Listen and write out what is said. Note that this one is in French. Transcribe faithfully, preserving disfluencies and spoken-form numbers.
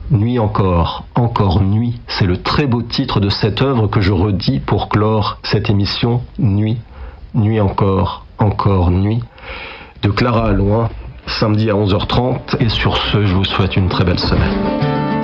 Nuit encore, encore nuit, c'est le très beau titre de cette œuvre que je redis pour clore cette émission. Nuit, nuit encore, encore nuit, de Clara Allouin, samedi à onze heures trente. Et sur ce, je vous souhaite une très belle semaine.